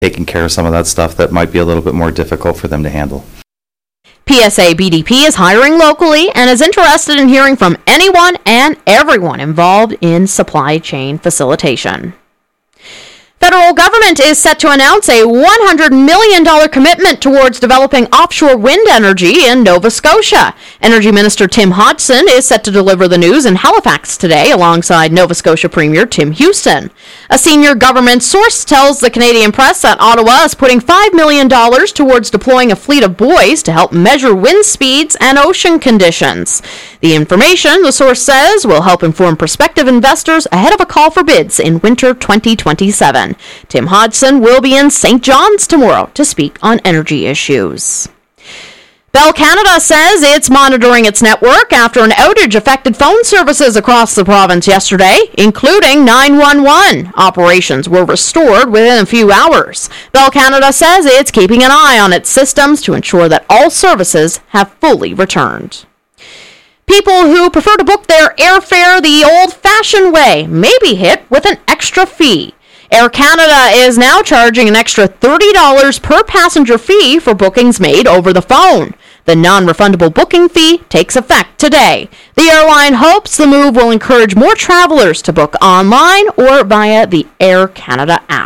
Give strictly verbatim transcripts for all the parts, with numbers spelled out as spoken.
taking care of some of that stuff that might be a little bit more difficult for them to handle. P S A B D P is hiring locally and is interested in hearing from anyone and everyone involved in supply chain facilitation. Federal government is set to announce a one hundred million dollars commitment towards developing offshore wind energy in Nova Scotia. Energy Minister Tim Hodgson is set to deliver the news in Halifax today alongside Nova Scotia Premier Tim Houston. A senior government source tells the Canadian Press that Ottawa is putting five million dollars towards deploying a fleet of buoys to help measure wind speeds and ocean conditions. The information, the source says, will help inform prospective investors ahead of a call for bids in winter twenty twenty-seven. Tim Hodgson will be in Saint John's tomorrow to speak on energy issues. Bell Canada says it's monitoring its network after an outage affected phone services across the province yesterday, including nine one one. Operations were restored within a few hours. Bell Canada says it's keeping an eye on its systems to ensure that all services have fully returned. People who prefer to book their airfare the old-fashioned way may be hit with an extra fee. Air Canada is now charging an extra thirty dollars per passenger fee for bookings made over the phone. The non-refundable booking fee takes effect today. The airline hopes the move will encourage more travelers to book online or via the Air Canada app.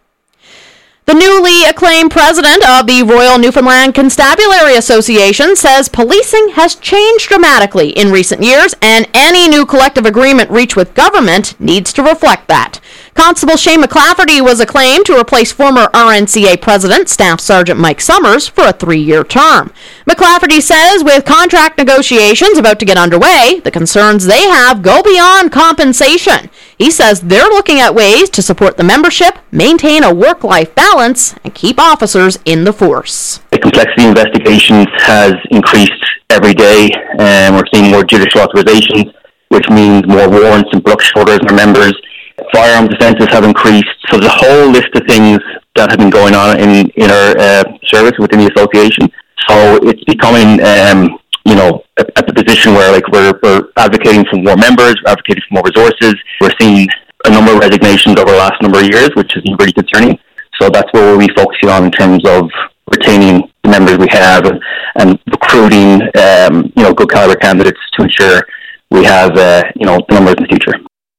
The newly acclaimed president of the Royal Newfoundland Constabulary Association says policing has changed dramatically in recent years, and any new collective agreement reached with government needs to reflect that. Constable Shane McClafferty was acclaimed to replace former R N C A President Staff Sergeant Mike Summers for a three-year term. McClafferty says with contract negotiations about to get underway, the concerns they have go beyond compensation. He says they're looking at ways to support the membership, maintain a work-life balance, and keep officers in the force. The complexity of investigations has increased every day, and we're seeing more judicial authorizations, which means more warrants and block orders on our members. Firearms offences have increased, so there's a whole list of things that have been going on in, in our uh, service within the association. So it's becoming, um, you know, at, at the position where like we're, we're advocating for more members, we're advocating for more resources. We're seeing a number of resignations over the last number of years, which is really concerning. So that's what we'll be focusing on in terms of retaining the members we have and, and recruiting, um, you know, good caliber candidates to ensure we have, uh, you know, the numbers in the future.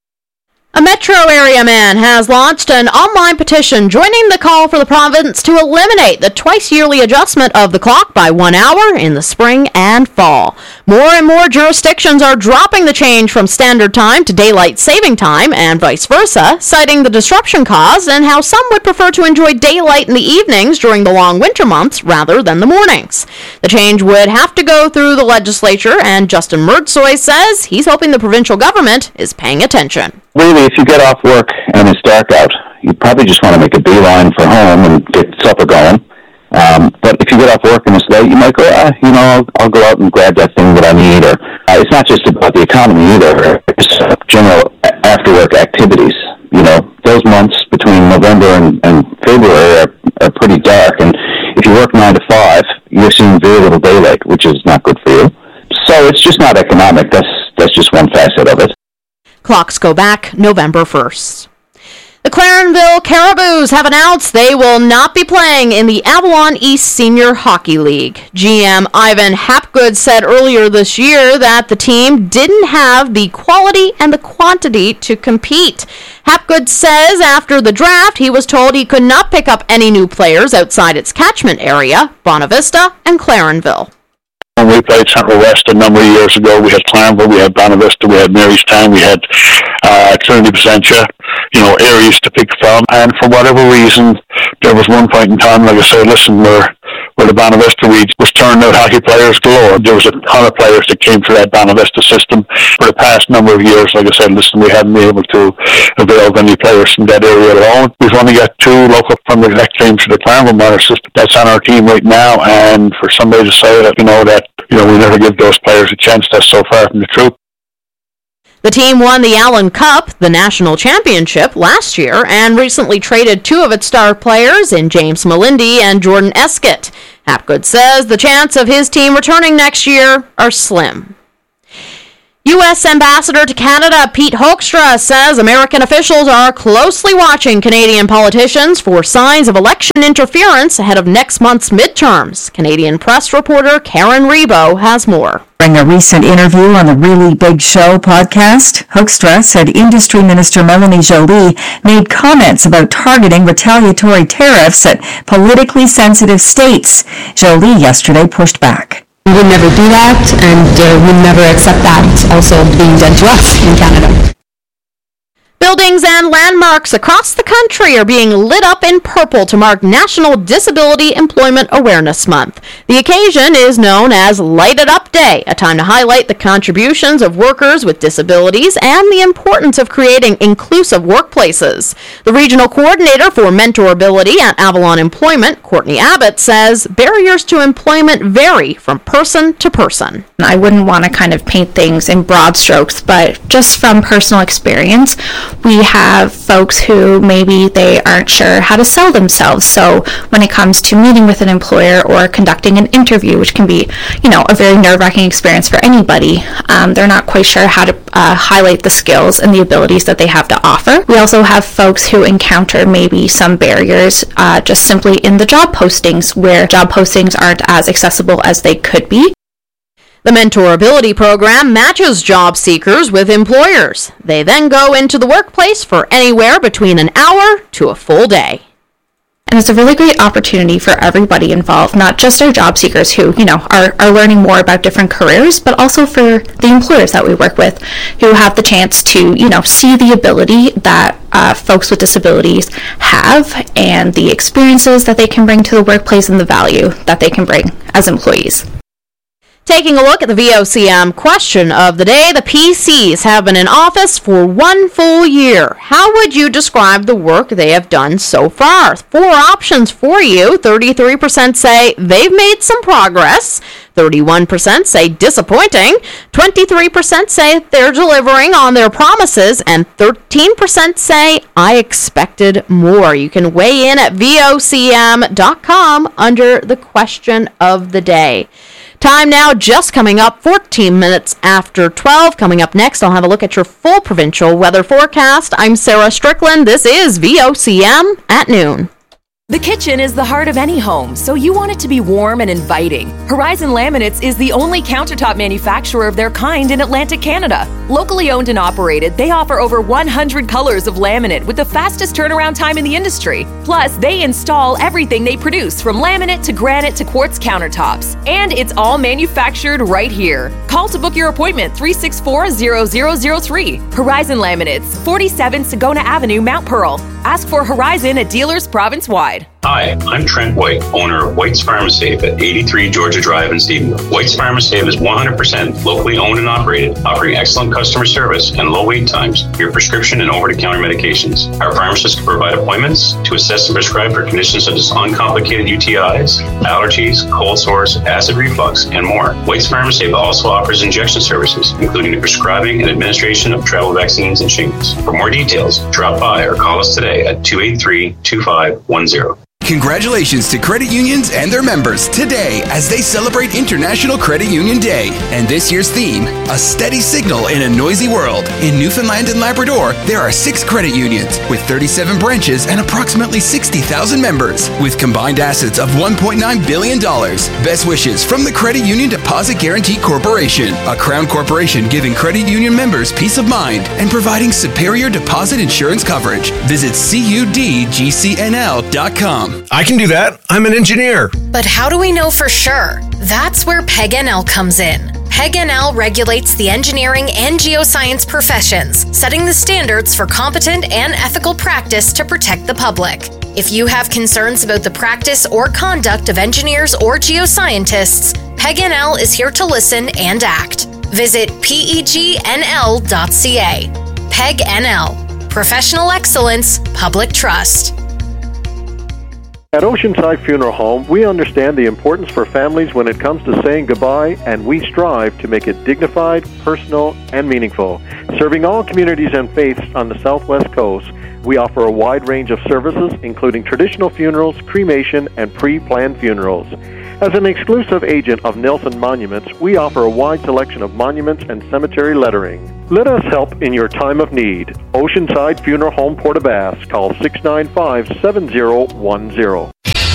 A metro area man has launched an online petition joining the call for the province to eliminate the twice-yearly adjustment of the clock by one hour in the spring and fall. More and more jurisdictions are dropping the change from standard time to daylight saving time and vice versa, citing the disruption caused and how some would prefer to enjoy daylight in the evenings during the long winter months rather than the mornings. The change would have to go through the legislature, and Justin Murdsoy says he's hoping the provincial government is paying attention. Really, if you get off work and it's dark out, you probably just want to make a beeline for home and get supper going. Um, but if you get off work and it's late, you might go, ah, you know, I'll, I'll go out and grab that thing that I need. Or uh, it's not just about the economy either. It's general after-work activities. You know, those months between November and, and February are, are pretty dark. And if you work nine to five, you're seeing very little daylight, which is not good for you. So it's just not economic. That's that's just one facet of it. Clocks go back November first. The Clarenville Caribous have announced they will not be playing in the Avalon East Senior Hockey League. G M Ivan Hapgood said earlier this year that the team didn't have the quality and the quantity to compete. Hapgood says after the draft he was told he could not pick up any new players outside its catchment area, Bonavista and Clarenville. When we played Central West a number of years ago, we had Clarenville, we had Bonavista, we had Marystown, we had uh, Trinity Placentia, you know, areas to pick from. And for whatever reason, there was one point in time, like I said, listen, where, where the Bonavista League was turning out hockey players galore. There was a ton of players that came through that Bonavista system. For the past number of years, like I said, listen, we haven't been able to avail of any players from that area alone. We've only got two local from the elect teams to the Clarenville minor system. That's on our team right now, and for somebody to say that, you know, that you know, we never give those players a chance, that's so far from the truth. The team won the Allen Cup, the national championship, last year and recently traded two of its star players in James Melindy and Jordan Eskett. Hapgood says the chance of his team returning next year are slim. U S Ambassador to Canada Pete Hoekstra says American officials are closely watching Canadian politicians for signs of election interference ahead of next month's midterms. Canadian press reporter Karen Rebo has more. During a recent interview on the Really Big Show podcast, Hoekstra said Industry Minister Melanie Joly made comments about targeting retaliatory tariffs at politically sensitive states. Joly yesterday pushed back. We would never do that, and uh, would never accept that also being done to us in Canada. Buildings and landmarks across the country are being lit up in purple to mark National Disability Employment Awareness Month. The occasion is known as Light It Up Day, a time to highlight the contributions of workers with disabilities and the importance of creating inclusive workplaces. The regional coordinator for mentorability at Avalon Employment, Courtney Abbott, says barriers to employment vary from person to person. I wouldn't want to kind of paint things in broad strokes, but just from personal experience, we have folks who maybe they aren't sure how to sell themselves. So when it comes to meeting with an employer or conducting an interview, which can be, you know, a very nerve-wracking experience for anybody, um, they're not quite sure how to uh, highlight the skills and the abilities that they have to offer. We also have folks who encounter maybe some barriers uh, just simply in the job postings, where job postings aren't as accessible as they could be. The Mentorability program matches job seekers with employers. They then go into the workplace for anywhere between an hour to a full day. And it's a really great opportunity for everybody involved, not just our job seekers who, you know, are, are learning more about different careers, but also for the employers that we work with who have the chance to, you know, see the ability that uh, folks with disabilities have and the experiences that they can bring to the workplace and the value that they can bring as employees. Taking a look at the V O C M question of the day, the P Cs have been in office for one full year. How would you describe the work they have done so far? Four options for you. thirty-three percent say they've made some progress. thirty-one percent say disappointing. twenty-three percent say they're delivering on their promises. And thirteen percent say I expected more. You can weigh in at V O C M dot com under the question of the day. Time now just coming up fourteen minutes after twelve. Coming up next, I'll have a look at your full provincial weather forecast. I'm Sarah Strickland. This is V O C M at noon. The kitchen is the heart of any home, so you want it to be warm and inviting. Horizon Laminates is the only countertop manufacturer of their kind in Atlantic Canada. Locally owned and operated, they offer over one hundred colors of laminate with the fastest turnaround time in the industry. Plus, they install everything they produce, from laminate to granite to quartz countertops. And it's all manufactured right here. Call to book your appointment, three six four, zero zero zero three. Horizon Laminates, forty-seven Sagona Avenue, Mount Pearl. Ask for Horizon at dealers province-wide. Hi, I'm Trent White, owner of White's Pharmasafe at eighty-three Georgia Drive in Stephenville. White's Pharmasafe is one hundred percent locally owned and operated, offering excellent customer service and low wait times for your prescription and over-the-counter medications. Our pharmacists can provide appointments to assess and prescribe for conditions such as uncomplicated U T Is, allergies, cold sores, acid reflux, and more. White's Pharmasafe also offers injection services, including the prescribing and administration of travel vaccines and shingles. For more details, drop by or call us today at two eight three, two five one zero. Congratulations to credit unions and their members today as they celebrate International Credit Union Day. And this year's theme, a steady signal in a noisy world. In Newfoundland and Labrador, there are six credit unions with thirty-seven branches and approximately sixty thousand members with combined assets of one point nine billion dollars. Best wishes from the Credit Union Deposit Guarantee Corporation, a Crown corporation giving credit union members peace of mind and providing superior deposit insurance coverage. Visit C U D G C N L dot com. I can do that. I'm an engineer. But how do we know for sure? That's where P E G N L comes in. P E G N L regulates the engineering and geoscience professions, setting the standards for competent and ethical practice to protect the public. If you have concerns about the practice or conduct of engineers or geoscientists, P E G N L is here to listen and act. Visit P E G N L dot C A. P E G N L. Professional excellence, public trust. At Oceanside Funeral Home, we understand the importance for families when it comes to saying goodbye, and we strive to make it dignified, personal, and meaningful. Serving all communities and faiths on the Southwest Coast, we offer a wide range of services, including traditional funerals, cremation, and pre-planned funerals. As an exclusive agent of Nelson Monuments, we offer a wide selection of monuments and cemetery lettering. Let us help in your time of need. Oceanside Funeral Home, Port-aux-Basques. Call six nine five, seven zero one zero.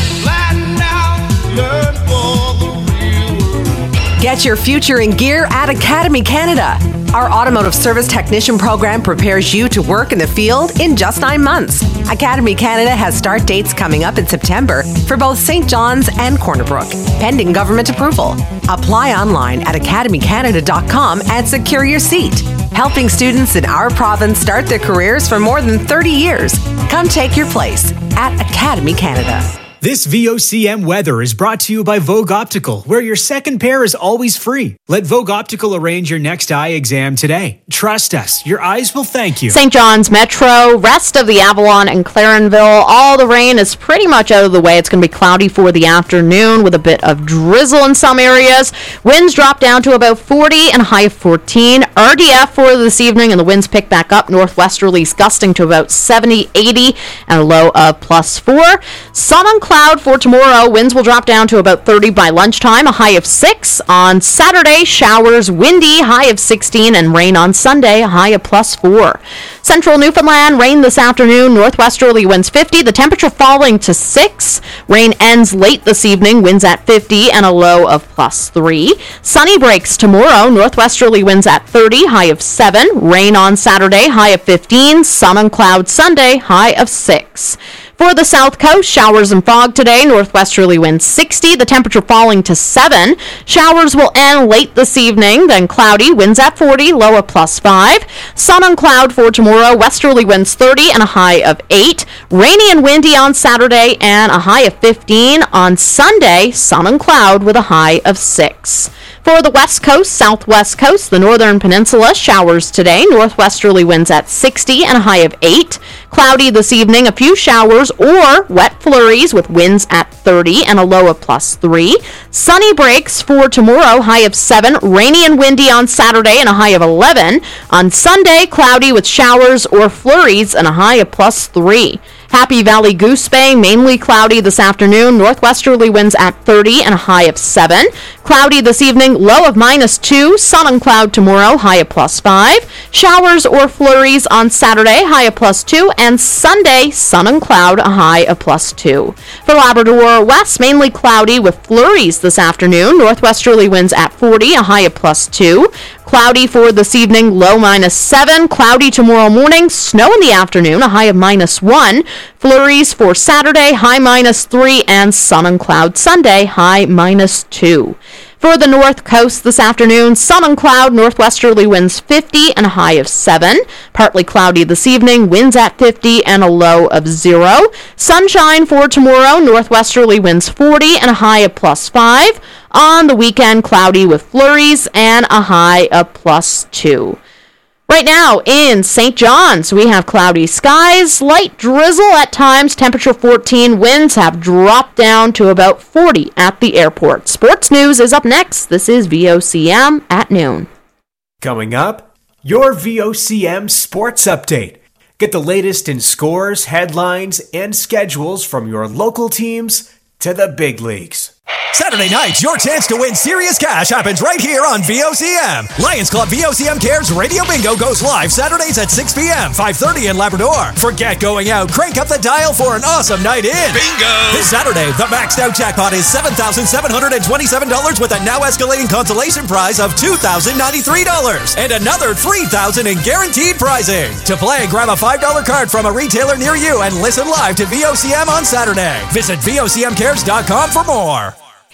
Get your future in gear at Academy Canada. Our automotive service technician program prepares you to work in the field in just nine months. Academy Canada has start dates coming up in September for both Saint John's and Corner Brook, pending government approval. Apply online at academy canada dot com and secure your seat. Helping students in our province start their careers for more than thirty years. Come take your place at Academy Canada. This V O C M weather is brought to you by Vogue Optical, where your second pair is always free. Let Vogue Optical arrange your next eye exam today. Trust us, your eyes will thank you. Saint John's Metro, rest of the Avalon and Clarenville, all the rain is pretty much out of the way. It's going to be cloudy for the afternoon with a bit of drizzle in some areas. Winds drop down to about forty and a high of fourteen. R D F for this evening, and the winds pick back up. Northwesterlies gusting to about seventy, eighty, and a low of plus four. Sun on cloud for tomorrow. Winds will drop down to about thirty by lunchtime, a high of six. On Saturday, showers, windy, high of sixteen, and rain on Sunday, a high of plus four. Central Newfoundland, rain this afternoon, northwesterly winds fifty, the temperature falling to six. Rain ends late this evening, winds at fifty, and a low of plus three. Sunny breaks tomorrow, northwesterly winds at thirty, high of seven. Rain on Saturday, high of fifteen. Sun and cloud Sunday, high of six. For the South Coast, showers and fog today, northwesterly winds sixty, the temperature falling to seven. Showers will end late this evening, then cloudy, winds at forty, low of plus five. Sun and cloud for tomorrow, westerly winds thirty and a high of eight. Rainy and windy on Saturday and a high of fifteen. On Sunday, sun and cloud with a high of six. For the West Coast, Southwest Coast, the Northern Peninsula, showers today, northwesterly winds at sixty and a high of eight. Cloudy this evening, a few showers or wet flurries with winds at thirty and a low of plus three. Sunny breaks for tomorrow, high of seven. Rainy and windy on Saturday and a high of eleven. On Sunday, cloudy with showers or flurries and a high of plus three. Happy Valley Goose Bay, mainly cloudy this afternoon. Northwesterly winds at thirty and a high of seven. Cloudy this evening, low of minus two. Sun and cloud tomorrow, high of plus five. Showers or flurries on Saturday, high of plus two. And Sunday, sun and cloud, a high of plus two. For Labrador West, mainly cloudy with flurries this afternoon. Northwesterly winds at forty, a high of plus two. Cloudy for this evening, low minus seven. Cloudy tomorrow morning, snow in the afternoon, a high of minus one. Flurries for Saturday, high minus three, and sun and cloud Sunday, high minus two. For the North Coast this afternoon, sun and cloud, northwesterly winds fifty and a high of seven. Partly cloudy this evening, winds at fifty and a low of zero. Sunshine for tomorrow, northwesterly winds forty and a high of plus five. On the weekend, cloudy with flurries and a high of plus two. Right now in Saint John's, we have cloudy skies, light drizzle at times, temperature fourteen, winds have dropped down to about forty at the airport. Sports news is up next. This is V O C M at noon. Coming up, your V O C M Sports Update. Get the latest in scores, headlines, and schedules from your local teams to the big leagues. Saturday night, your chance to win serious cash happens right here on V O C M. Lions Club V O C M Cares Radio Bingo goes live Saturdays at six p.m., five thirty in Labrador. Forget going out. Crank up the dial for an awesome night in. Bingo! This Saturday, the maxed out jackpot is seven thousand seven hundred twenty-seven dollars with a now escalating consolation prize of two thousand ninety-three dollars and another three thousand dollars in guaranteed prizing. To play, grab a five dollar card from a retailer near you and listen live to V O C M on Saturday. Visit V O C M cares dot com for more.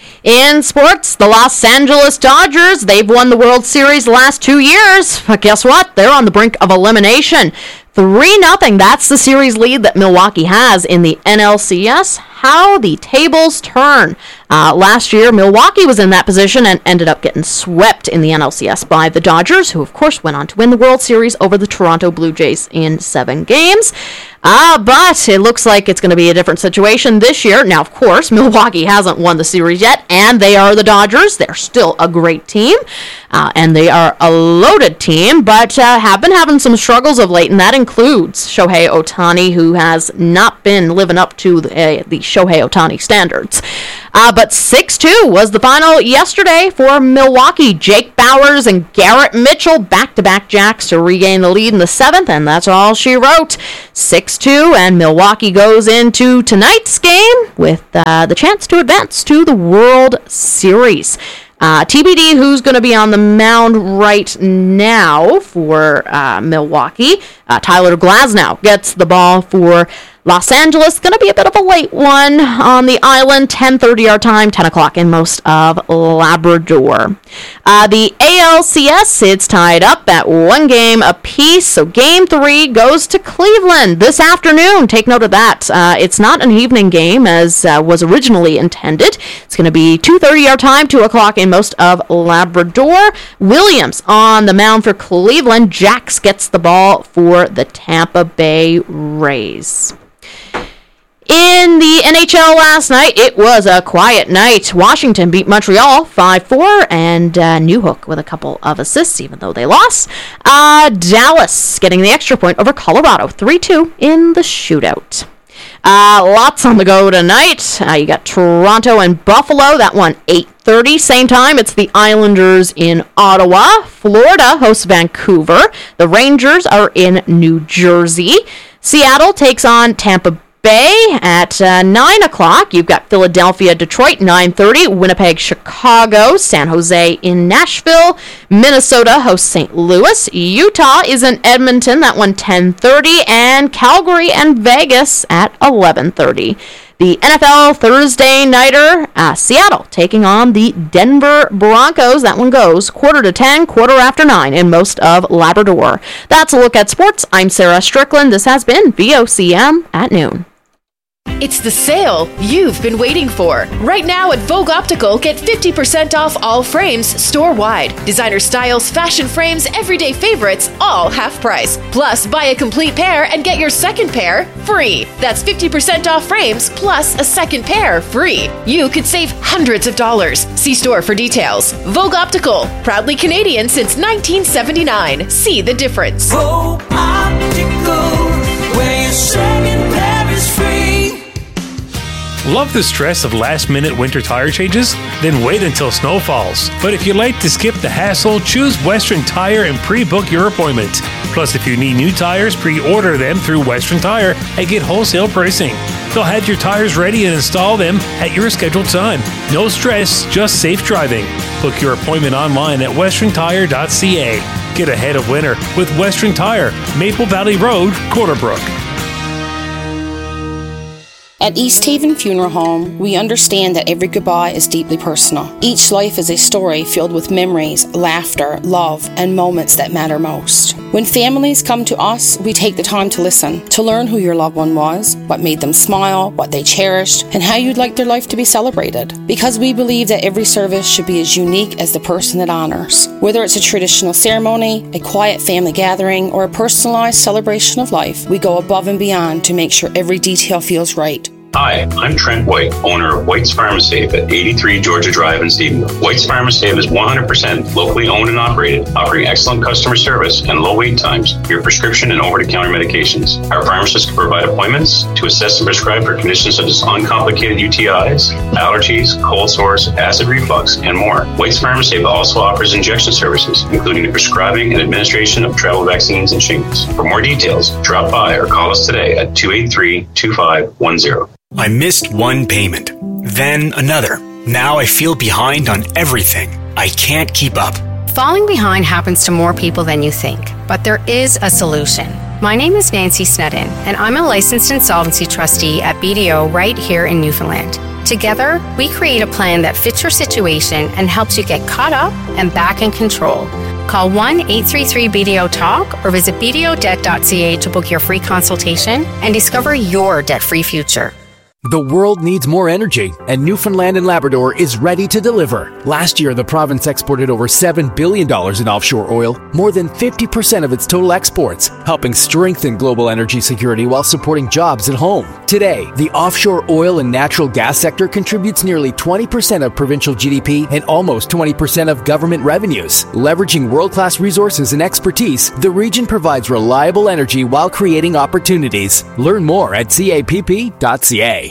In sports, the Los Angeles Dodgers, they've won the World Series the last two years. But guess what? They're on the brink of elimination. three nothing. That's the series lead that Milwaukee has in the N L C S. How the tables turn. Uh, last year, Milwaukee was in that position and ended up getting swept in the N L C S by the Dodgers, who, of course, went on to win the World Series over the Toronto Blue Jays in seven games. Uh, but it looks like it's going to be a different situation this year. Now, of course, Milwaukee hasn't won the series yet, and they are the Dodgers. They're still a great team. Uh, and they are a loaded team, but uh, have been having some struggles of late, and that includes Shohei Ohtani, who has not been living up to the, uh, the Shohei Ohtani standards. Uh, but six two was the final yesterday for Milwaukee. Jake Bauers and Garrett Mitchell back-to-back jacks to regain the lead in the seventh, and that's all she wrote. six two, and Milwaukee goes into tonight's game with uh, the chance to advance to the World Series. Uh, T B D who's going to be on the mound right now for uh, Milwaukee. Uh, Tyler Glasnow gets the ball for Los Angeles. Going to be a bit of a late one on the island. ten thirty our time, ten o'clock in most of Labrador. Uh, the A L C S, it's tied up at one game apiece. So game three goes to Cleveland this afternoon. Take note of that. Uh, it's not an evening game as uh, was originally intended. It's going to be two thirty our time, two o'clock in most of Labrador. Williams on the mound for Cleveland. Jax gets the ball for the Tampa Bay Rays. In the N H L last night, it was a quiet night. Washington beat Montreal five four, and uh, Newhook with a couple of assists, even though they lost. Uh, Dallas getting the extra point over Colorado, three two in the shootout. Uh, lots on the go tonight. Uh, you got Toronto and Buffalo. That one, eight thirty. Same time, it's the Islanders in Ottawa. Florida hosts Vancouver. The Rangers are in New Jersey. Seattle takes on Tampa Bay. Bay at uh, nine o'clock. You've got Philadelphia, Detroit, nine thirty. Winnipeg, Chicago. San Jose in Nashville. Minnesota hosts Saint Louis. Utah is in Edmonton. That one, ten thirty. And Calgary and Vegas at eleven thirty. The N F L Thursday nighter, uh, Seattle taking on the Denver Broncos. That one goes quarter to ten, quarter after nine in most of Labrador. That's a look at sports. I'm Sarah Strickland. This has been V O C M at noon. It's the sale you've been waiting for. Right now at Vogue Optical, get fifty percent off all frames store-wide. Designer styles, fashion frames, everyday favorites, all half price. Plus, buy a complete pair and get your second pair free. That's fifty percent off frames plus a second pair free. You could save hundreds of dollars. See store for details. Vogue Optical, proudly Canadian since nineteen seventy-nine. See the difference. Vogue Optical, where your second pair is free. Love the stress of last-minute winter tire changes? Then wait until snow falls. But if you like to skip the hassle, choose Western Tire and pre-book your appointment. Plus, if you need new tires, pre-order them through Western Tire and get wholesale pricing. They'll have your tires ready and install them at your scheduled time. No stress, just safe driving. Book your appointment online at western tire dot c a. Get ahead of winter with Western Tire, Maple Valley Road, Corderbrook. At East Haven Funeral Home, we understand that every goodbye is deeply personal. Each life is a story filled with memories, laughter, love, and moments that matter most. When families come to us, we take the time to listen, to learn who your loved one was, what made them smile, what they cherished, and how you'd like their life to be celebrated. Because we believe that every service should be as unique as the person it honors. Whether it's a traditional ceremony, a quiet family gathering, or a personalized celebration of life, we go above and beyond to make sure every detail feels right. Hi, I'm Trent White, owner of White's Pharmasafe at eighty-three Georgia Drive in Stephenville. White's Pharmasafe is one hundred percent locally owned and operated, offering excellent customer service and low wait times for your prescription and over-the-counter medications. Our pharmacists can provide appointments to assess and prescribe for conditions such as uncomplicated U T Is, allergies, cold sores, acid reflux, and more. White's Pharmasafe also offers injection services, including the prescribing and administration of travel vaccines and shingles. For more details, drop by or call us today at two eight three, two five one zero. I missed one payment, then another. Now I feel behind on everything. I can't keep up. Falling behind happens to more people than you think, but there is a solution. My name is Nancy Snedden, and I'm a licensed insolvency trustee at B D O right here in Newfoundland. Together, we create a plan that fits your situation and helps you get caught up and back in control. Call one eight three three B D O talk or visit b d o debt dot c a to book your free consultation and discover your debt-free future. The world needs more energy, and Newfoundland and Labrador is ready to deliver. Last year, the province exported over seven billion dollars in offshore oil, more than fifty percent of its total exports, helping strengthen global energy security while supporting jobs at home. Today, the offshore oil and natural gas sector contributes nearly twenty percent of provincial G D P and almost twenty percent of government revenues. Leveraging world-class resources and expertise, the region provides reliable energy while creating opportunities. Learn more at C A P P dot C A.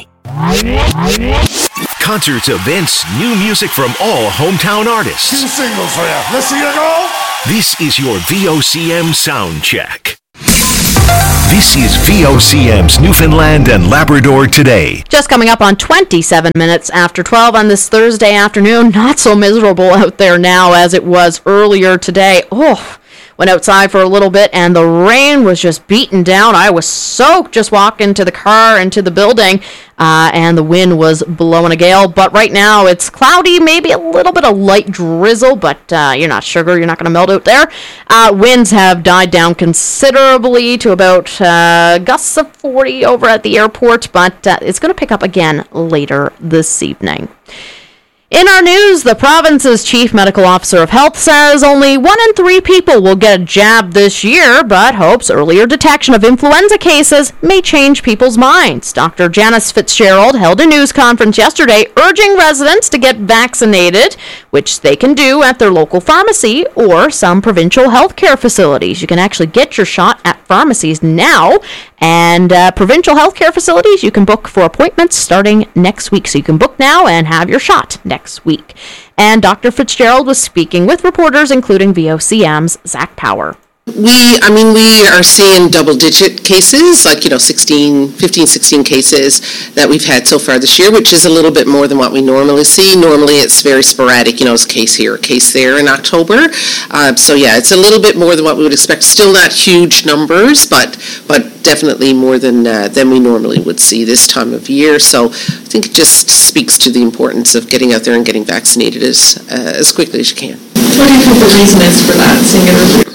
Concerts, events, new music from all hometown artists. Two singles for you. Let's see you go. This is your V O C M sound check. This is V O C M's Newfoundland and Labrador Today. Just coming up on twenty-seven minutes after twelve on this Thursday afternoon. Not so miserable out there now as it was earlier today. Oh, went outside for a little bit and the rain was just beating down. I was soaked just walking to the car and to the building, uh, and the wind was blowing a gale. But right now it's cloudy, maybe a little bit of light drizzle, but uh, you're not sugar, you're not going to melt out there. Uh, winds have died down considerably to about uh, gusts of forty over at the airport, but uh, it's going to pick up again later this evening. In our news, the province's chief medical officer of health says only one in three people will get a jab this year, but hopes earlier detection of influenza cases may change people's minds. Doctor Janice Fitzgerald held a news conference yesterday urging residents to get vaccinated, which they can do at their local pharmacy or some provincial health care facilities. You can actually get your shot at pharmacies now, and uh, provincial health care facilities, you can book for appointments starting next week. So you can book now and have your shot next week. And Doctor Fitzgerald was speaking with reporters, including V O C M's Zach Power. We, I mean, we are seeing double-digit cases, like, you know, sixteen, fifteen, sixteen cases that we've had so far this year, which is a little bit more than what we normally see. Normally, it's very sporadic, you know, it's a case here, a case there in October. Uh, so, yeah, it's a little bit more than what we would expect. Still not huge numbers, but but definitely more than uh, than we normally would see this time of year. So, I think it just speaks to the importance of getting out there and getting vaccinated as uh, as quickly as you can. What do you think the reason is for that, seeing it earlier?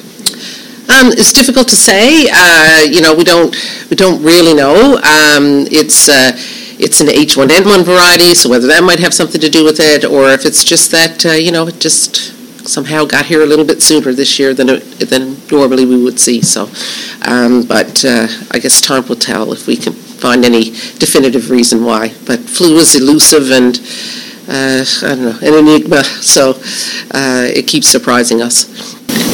Um, it's difficult to say. Uh, you know, we don't we don't really know. Um, it's uh, it's an H one N one variety, so whether that might have something to do with it, or if it's just that uh, you know it just somehow got here a little bit sooner this year than it, than normally we would see. So, um, but uh, I guess time will tell if we can find any definitive reason why. But flu is elusive and uh, I don't know, an enigma. So uh, it keeps surprising us.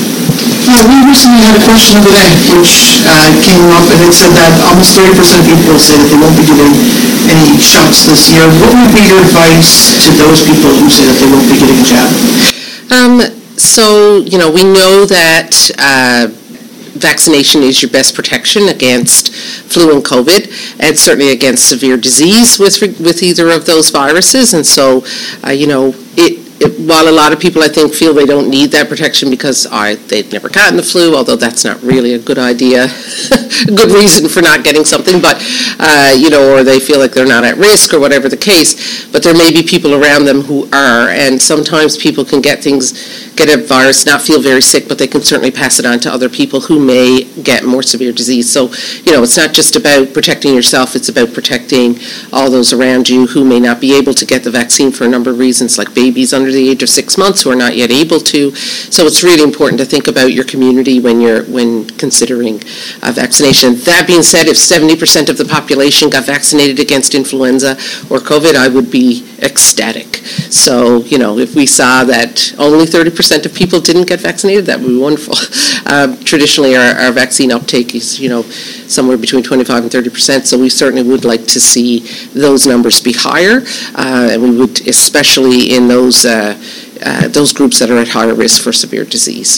Uh, we recently had a question of the day which uh, came up, and it said that almost thirty percent of people say that they won't be getting any shots this year. What would be your advice to those people who say that they won't be getting a jab? Um, so, you know, we know that uh, vaccination is your best protection against flu and COVID, and certainly against severe disease with with either of those viruses. And so, uh, you know, it It, while a lot of people, I think, feel they don't need that protection because I, they've never gotten the flu, although that's not really a good idea, a good reason for not getting something, but, uh, you know, or they feel like they're not at risk or whatever the case, but there may be people around them who are, and sometimes people can get things, get a virus, not feel very sick, but they can certainly pass it on to other people who may get more severe disease. So, you know, it's not just about protecting yourself, it's about protecting all those around you who may not be able to get the vaccine for a number of reasons, like babies under the age of six months who are not yet able to. So it's really important to think about your community when you're when considering uh, vaccination. That being said, if seventy percent of the population got vaccinated against influenza or COVID, I would be ecstatic. So, you know, if we saw that only thirty percent of people didn't get vaccinated, that would be wonderful. Uh, traditionally, our, our vaccine uptake is, you know, somewhere between twenty-five and thirty percent, so we certainly would like to see those numbers be higher, uh, and we would, especially in those uh, uh, those groups that are at higher risk for severe disease.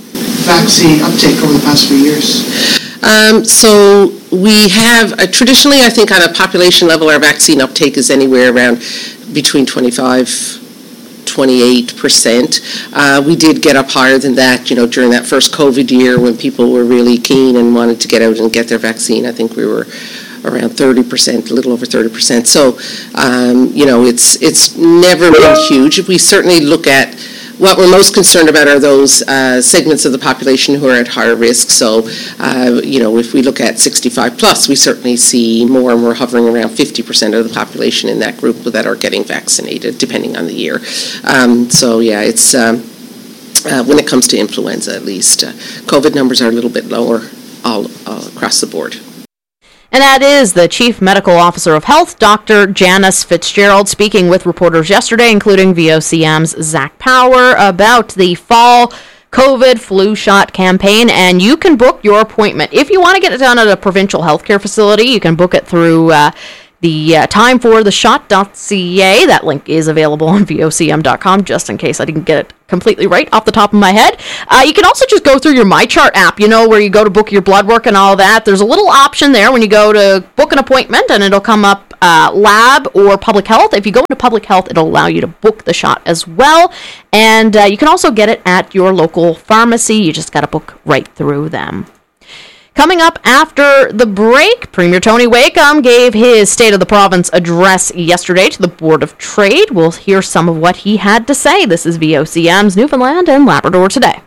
Vaccine uptake over the past few years? Um, so we have, uh, traditionally, I think on a population level, our vaccine uptake is anywhere around between twenty-five, twenty-eight percent. Uh, we did get up higher than that, you know, during that first COVID year when people were really keen and wanted to get out and get their vaccine. I think we were around thirty percent, a little over thirty percent. So, um, you know, it's it's never been huge. We certainly look at what we're most concerned about are those uh, segments of the population who are at higher risk. So, uh, you know, if we look at sixty-five plus, we certainly see more, and we're hovering around fifty percent of the population in that group that are getting vaccinated, depending on the year. Um, so, yeah, it's um, uh, when it comes to influenza, at least, uh, COVID numbers are a little bit lower all, all across the board. And that is the Chief Medical Officer of Health, Doctor Janice Fitzgerald, speaking with reporters yesterday, including V O C M's Zach Power, about the fall COVID flu shot campaign. And you can book your appointment. If you want to get it done at a provincial healthcare facility, you can book it through uh, the uh, time for the shot dot c a. That link is available on V O C M dot com, just in case I didn't get it completely right off the top of my head. Uh, you can also just go through your MyChart app, you know, where you go to book your blood work and all that. There's a little option there when you go to book an appointment, and it'll come up uh, lab or public health. If you go into public health, it'll allow you to book the shot as well. And uh, you can also get it at your local pharmacy. You just got to book right through them. Coming up after the break, Premier Tony Wakeham gave his State of the Province address yesterday to the Board of Trade. We'll hear some of what he had to say. This is V O C M's Newfoundland and Labrador Today.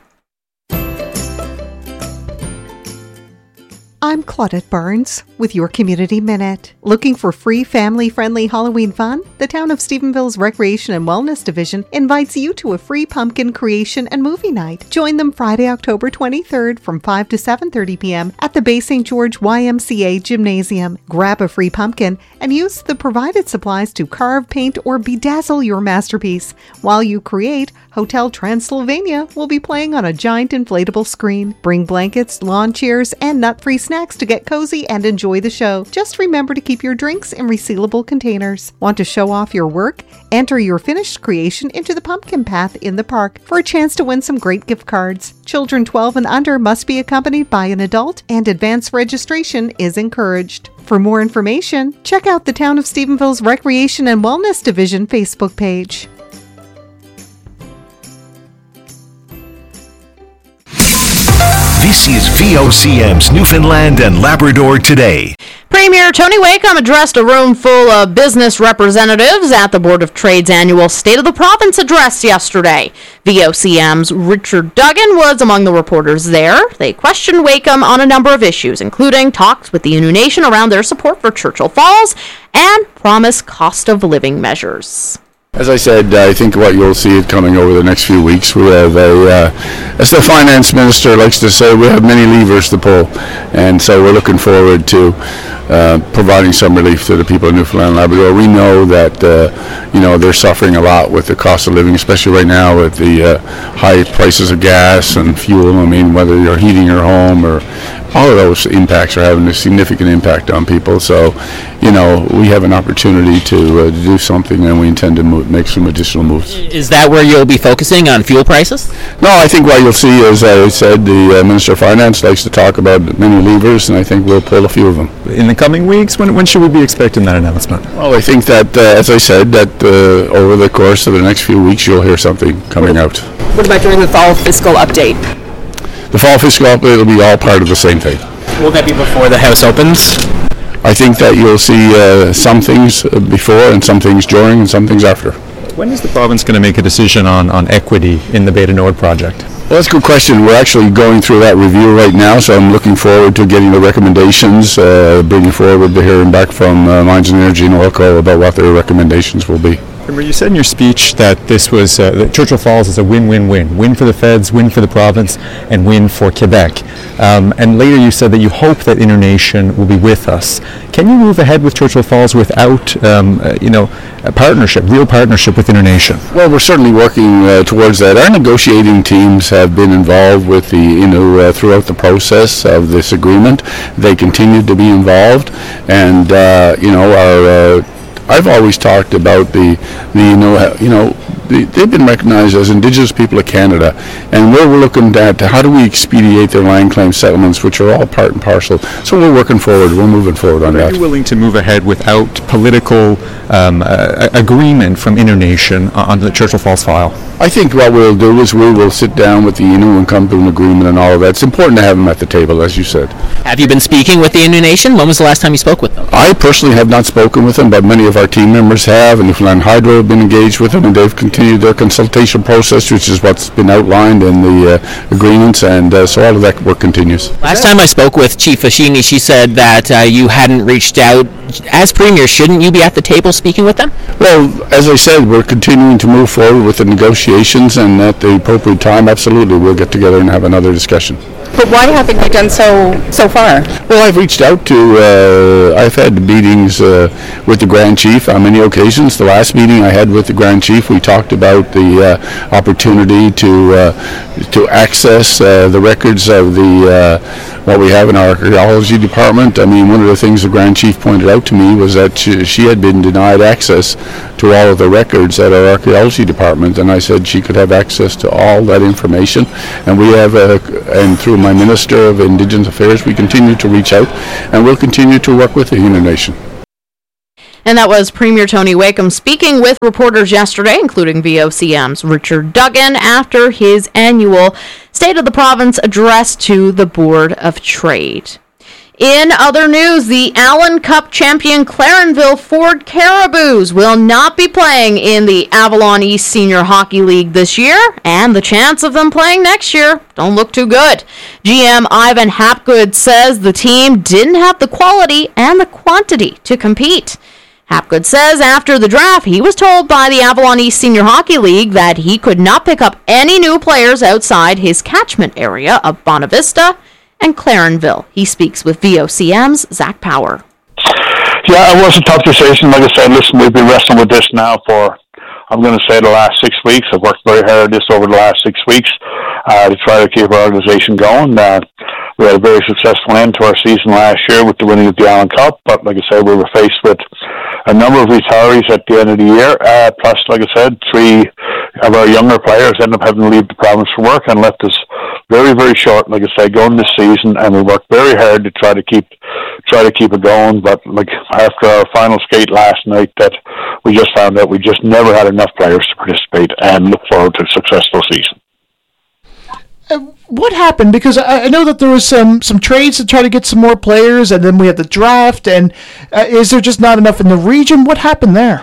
I'm Claudette Barnes with your Community Minute. Looking for free family-friendly Halloween fun? The Town of Stephenville's Recreation and Wellness Division invites you to a free pumpkin creation and movie night. Join them Friday, October twenty-third from five to seven thirty p.m. at the Bay Saint George Y M C A Gymnasium. Grab a free pumpkin and use the provided supplies to carve, paint, or bedazzle your masterpiece. While you create, Hotel Transylvania will be playing on a giant inflatable screen. Bring blankets, lawn chairs, and nut-free snacks to get cozy and enjoy the show. Just remember to keep your drinks in resealable containers. Want to show off your work? Enter your finished creation into the pumpkin path in the park for a chance to win some great gift cards. Children twelve and under must be accompanied by an adult, and advance registration is encouraged. For more information, check out the Town of Stephenville's Recreation and Wellness Division Facebook page. This is V O C M's Newfoundland and Labrador Today. Premier Tony Wakeham addressed a room full of business representatives at the Board of Trade's annual State of the Province address yesterday. V O C M's Richard Duggan was among the reporters there. They questioned Wakeham on a number of issues, including talks with the Innu Nation around their support for Churchill Falls and promised cost of living measures. As I said, I think what you'll see it coming over the next few weeks, we have a, uh, as the finance minister likes to say, we have many levers to pull, and so we're looking forward to uh, providing some relief to the people of Newfoundland and Labrador. We know that uh, you know they're suffering a lot with the cost of living, especially right now with the uh, high prices of gas and fuel. I mean, whether you're heating your home or all of those impacts are having a significant impact on people. So, you know, we have an opportunity to uh, do something, and we intend to move, make some additional moves. Is that where you'll be focusing on fuel prices? No, I think what you'll see, as I said, the uh, Minister of Finance likes to talk about many levers, and I think we'll pull a few of them. In the coming weeks, when when should we be expecting that announcement? Well, I think that, uh, as I said, that uh, over the course of the next few weeks, you'll hear something coming out. What about during the fall fiscal update? The fall fiscal update will be all part of the same thing. Will that be before the House opens? I think that you'll see uh, some things before and some things during and some things after. When is the province going to make a decision on, on equity in the Beta Nord project? Well, that's a good question. We're actually going through that review right now, so I'm looking forward to getting the recommendations, uh, bringing forward the hearing back from uh, Mines and Energy and Oilco about what their recommendations will be. Remember, you said in your speech that this was uh, that Churchill Falls is a win-win-win. Win for the feds, win for the province, and win for Quebec. Um, and later you said that you hope that Innu Nation will be with us. Can you move ahead with Churchill Falls without, um, uh, you know, a partnership, real partnership with Innu Nation? Well, we're certainly working uh, towards that. Our negotiating teams have been involved with the Innu uh, throughout the process of this agreement. They continue to be involved, and uh, you know, our. Uh, I've always talked about the, the you know, you know, the, they've been recognized as Indigenous people of Canada, and where we're looking at how do we expedite their land claim settlements, which are all part and parcel. So we're working forward. We're moving forward on that. Are you willing to move ahead without political um, uh, agreement from Innu Nation on the Churchill Falls file? I think what we'll do is we will sit down with the Innu and come to an agreement and all of that. It's important to have them at the table, as you said. Have you been speaking with the Innu Nation? When was the last time you spoke with them? I personally have not spoken with them, but many of our team members have, and Newfoundland Hydro have been engaged with them, and they've continued continue their consultation process, which is what's been outlined in the uh, agreements, and uh, so all of that work continues. Last time I spoke with Chief Fashini, she said that uh, you hadn't reached out. As Premier, shouldn't you be at the table speaking with them? Well, as I said, we're continuing to move forward with the negotiations, and at the appropriate time, absolutely, we'll get together and have another discussion. But why haven't you done so so far? Well, I've reached out to, uh, I've had meetings uh, with the Grand Chief on many occasions. The last meeting I had with the Grand Chief, we talked about the uh, opportunity to uh, to access uh, the records of the uh, what we have in our archaeology department. I mean, one of the things the Grand Chief pointed out to me was that she, she had been denied access to all of the records at our archaeology department, and I said she could have access to all that information. And we have, uh, and through my Minister of Indigenous Affairs, we continue to reach out, and we'll continue to work with the Innu Nation. And that was Premier Tony Wakeham speaking with reporters yesterday, including V O C M's Richard Duggan, after his annual State of the Province address to the Board of Trade. In other news, the Allen Cup champion Clarenville Ford Caribous will not be playing in the Avalon East Senior Hockey League this year, and the chance of them playing next year don't look too good. G M Ivan Hapgood says the team didn't have the quality and the quantity to compete. Hapgood says after the draft, he was told by the Avalon East Senior Hockey League that he could not pick up any new players outside his catchment area of Bonavista and Clarenville. He speaks with V O C M's Zach Power. Yeah, it was a tough decision. Like I said, listen, we've been wrestling with this now for, I'm going to say, the last six weeks. I've worked very hard this over the last six weeks uh, to try to keep our organization going. Uh, we had a very successful end to our season last year with the winning of the Allen Cup, but like I said, we were faced with a number of retirees at the end of the year, uh, plus, like I said, three of our younger players ended up having to leave the province for work and left us very, very short, like I said, going this season, and we worked very hard to try to keep try to keep it going, but like after our final skate last night, that we just found out we just never had enough players to participate and look forward to a successful season. Uh, what happened? Because I, I know that there was some, some trades to try to get some more players, and then we had the draft, and uh, is there just not enough in the region? What happened there?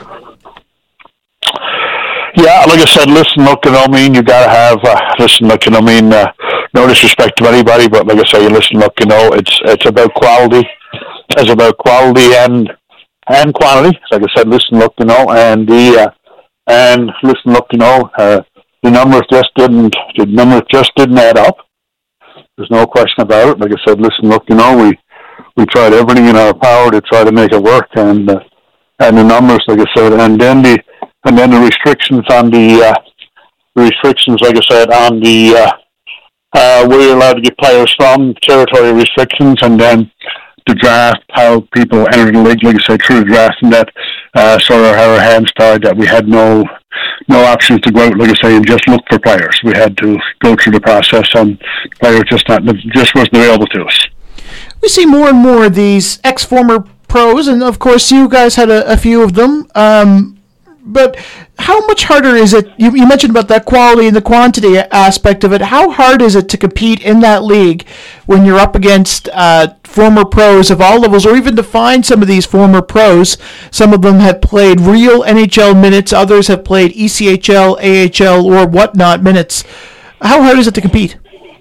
Yeah, like I said, listen, look, you know, I mean, you gotta have, uh, listen, look, you know, I mean, uh, no disrespect to anybody, but like I say, listen, look, you know, it's it's about quality, it's about quality and and quantity. Like I said, listen, look, you know, and the uh, and listen, look, you know, uh, the numbers just didn't, the numbers just didn't add up. There's no question about it. Like I said, listen, look, you know, we we tried everything in our power to try to make it work, and uh, and the numbers, like I said, and then the and then the restrictions on the uh, the restrictions, like I said, on the uh, uh, we were allowed to get players from territory restrictions, and then the draft, how people entered the league, like I said, through the draft, and that uh, sort of our hands tied, that we had no no options to go out, like I say, and just look for players. We had to go through the process, and players just not just wasn't available to us. We see more and more of these ex-former pros, and of course you guys had a, a few of them. Um, but how much harder is it? You, you mentioned about that quality and the quantity aspect of it. How hard is it to compete in that league when you're up against uh, former pros of all levels, or even to find some of these former pros? Some of them have played real N H L minutes, others have played E C H L, A H L, or whatnot minutes. How hard is it to compete?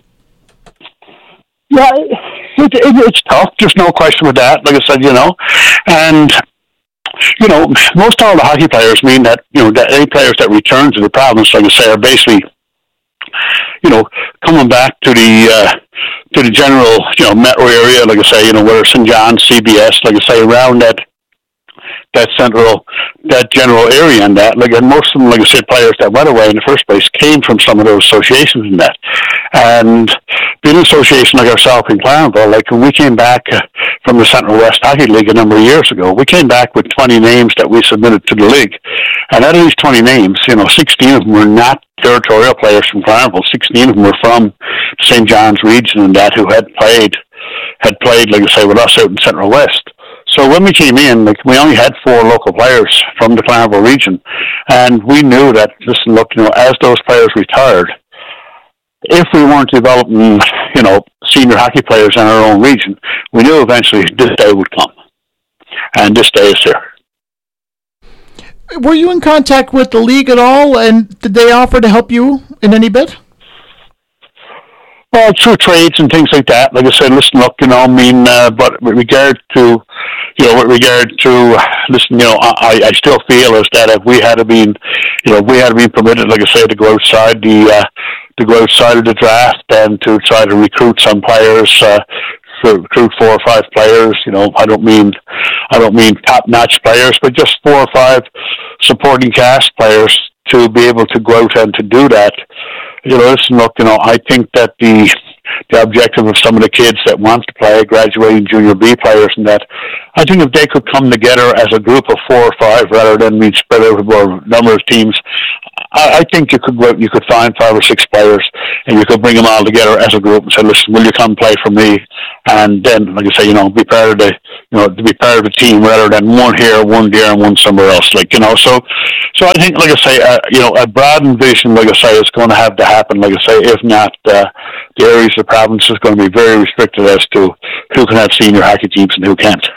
Yeah, it, it, it's tough. There's no question with that. Like I said, you know, and you know, most all the hockey players mean that, you know, that any players that return to the province, like I say, are basically, you know, coming back to the uh, to the general, you know, metro area, like I say, you know, whether Saint John's, C B S, like I say, around that that central, that general area, and that, like, and most of them, like I said, players that went away in the first place came from some of those associations and that. And being an association like ourselves in Clarenville, like when we came back uh, from the Central West Hockey League a number of years ago, we came back with twenty names that we submitted to the league. And out of these twenty names, you know, sixteen of them were not territorial players from Clarenville. sixteen of them were from Saint John's region and that, who had played, had played, like I say, with us out in Central West. So when we came in, like, we only had four local players from the Clarenville region, and we knew that, listen, look, you know, as those players retired, if we weren't developing, you know, senior hockey players in our own region, we knew eventually this day would come, and this day is here. Were you in contact with the league at all, and did they offer to help you in any bit? Well, through trades and things like that. Like I said, listen, look, you know, I mean, uh, but with regard to, you know, with regard to, listen, you know, I, I still feel as that if we had been, you know, if we had been permitted, like I say, to go outside the, uh, to go outside of the draft and to try to recruit some players, uh, to recruit four or five players, you know, I don't mean, I don't mean top-notch players, but just four or five supporting cast players to be able to go out and to do that. You know, listen, look, you know, I think that the the objective of some of the kids that want to play, graduating junior B players and that, I think if they could come together as a group of four or five rather than being spread out over a number of teams, I, I think you could go out, you could find five or six players and you could bring them all together as a group and say, listen, will you come play for me? And then, like I say, you know, be part of the, you know, to be part of the team rather than one here, one there, and one somewhere else. Like, you know, so, so I think, like I say, uh, you know, a broadened vision, like I say, is going to have to happen. Like I say, if not, uh, the areas of the province is going to be very restricted as to who can have senior hockey teams and who can't.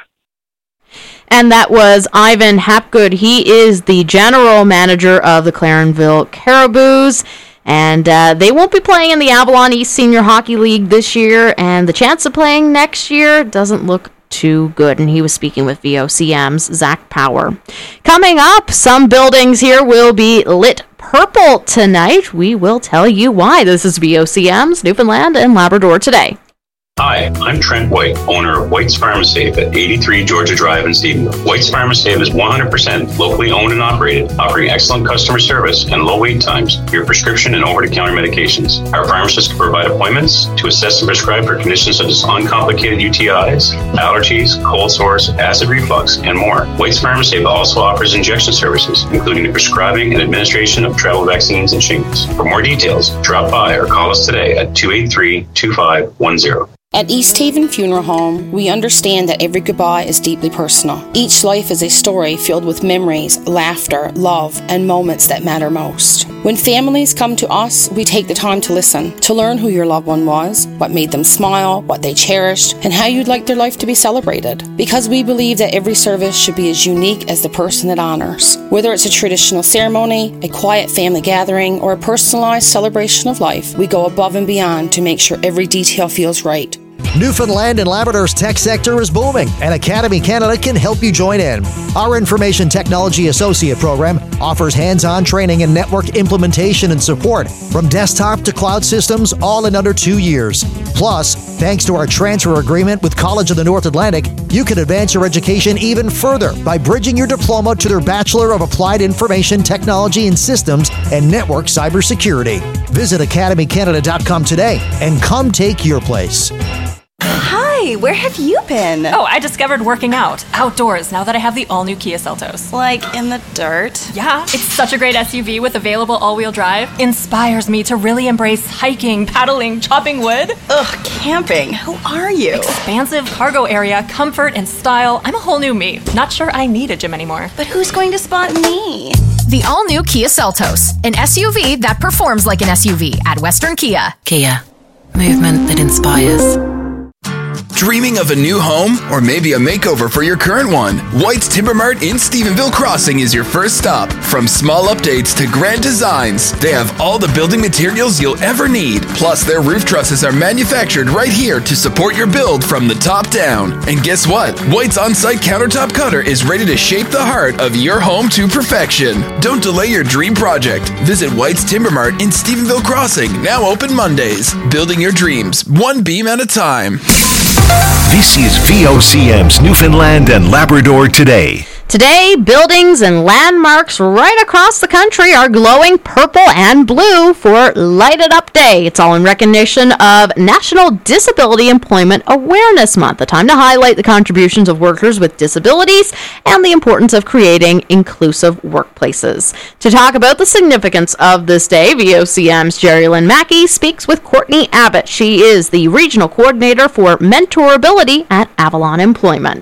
And that was Ivan Hapgood. He is the general manager of the Clarenville Caribous. And uh, they won't be playing in the Avalon East Senior Hockey League this year. And the chance of playing next year doesn't look too good. And he was speaking with V O C M's Zach Power. Coming up, some buildings here will be lit purple tonight. We will tell you why. This is V O C M's Newfoundland and Labrador Today. Hi, I'm Trent White, owner of White's Pharmasafe at eighty-three Georgia Drive in Stephenville. White's Pharmasafe is one hundred percent locally owned and operated, offering excellent customer service and low wait times for your prescription and over-the-counter medications. Our pharmacists can provide appointments to assess and prescribe for conditions such as uncomplicated U T Is, allergies, cold sores, acid reflux, and more. White's Pharmasafe also offers injection services, including the prescribing and administration of travel vaccines and shingles. For more details, drop by or call us today at two eight three, two five one zero. At East Haven Funeral Home, we understand that every goodbye is deeply personal. Each life is a story filled with memories, laughter, love, and moments that matter most. When families come to us, we take the time to listen, to learn who your loved one was, what made them smile, what they cherished, and how you'd like their life to be celebrated. Because we believe that every service should be as unique as the person it honors. Whether it's a traditional ceremony, a quiet family gathering, or a personalized celebration of life, we go above and beyond to make sure every detail feels right. Newfoundland and Labrador's tech sector is booming, and Academy Canada can help you join in. Our Information Technology Associate program offers hands-on training and network implementation and support from desktop to cloud systems, all in under two years. Plus, thanks to our transfer agreement with College of the North Atlantic, you can advance your education even further by bridging your diploma to their Bachelor of Applied Information Technology and Systems and Network Cybersecurity. Visit academy canada dot com today and come take your place. Hi, where have you been? Oh, I discovered working out outdoors now that I have the all-new Kia Seltos. Like in the dirt? Yeah, it's such a great S U V with available all-wheel drive. Inspires me to really embrace hiking, paddling, chopping wood. Ugh, camping. Who are you? Expansive cargo area, comfort and style. I'm a whole new me. Not sure I need a gym anymore. But who's going to spot me? The all-new Kia Seltos, an S U V that performs like an S U V at Western Kia. Kia, movement that inspires. Dreaming of a new home or maybe a makeover for your current one? White's Timber Mart in Stephenville Crossing is your first stop. From small updates to grand designs, they have all the building materials you'll ever need. Plus, their roof trusses are manufactured right here to support your build from the top down. And guess what? White's on-site countertop cutter is ready to shape the heart of your home to perfection. Don't delay your dream project. Visit White's Timber Mart in Stephenville Crossing, now open Mondays. Building your dreams, one beam at a time. This is V O C M's Newfoundland and Labrador Today. Today, buildings and landmarks right across the country are glowing purple and blue for Light It Up Day. It's all in recognition of National Disability Employment Awareness Month, a time to highlight the contributions of workers with disabilities and the importance of creating inclusive workplaces. To talk about the significance of this day, V O C M's Jerry Lynn Mackey speaks with Courtney Abbott. She is the Regional Coordinator for Mentorability at Avalon Employment.